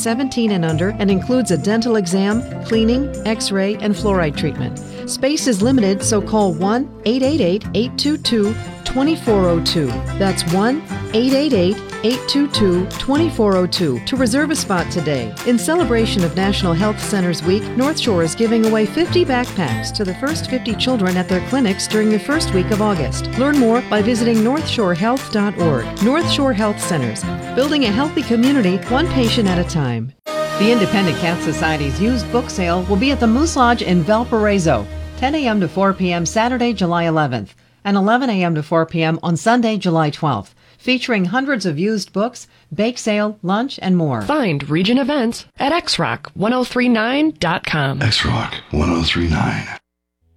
17 and under and includes a dental exam, cleaning, x-ray, and fluoride treatment. Space is limited, so call 1-888-822-2402. That's 1-888-822-2402 to reserve a spot today. In celebration of National Health Centers Week, North Shore is giving away 50 backpacks to the first 50 children at their clinics during the first week of August. Learn more by visiting northshorehealth.org. North Shore Health Centers, building a healthy community, one patient at a time. The Independent Cat Society's used book sale will be at the Moose Lodge in Valparaiso, 10 a.m. to 4 p.m. Saturday, July 11th, and 11 a.m. to 4 p.m. on Sunday, July 12th, featuring hundreds of used books, bake sale, lunch, and more. Find Region Events at xrock1039.com. XRock 1039.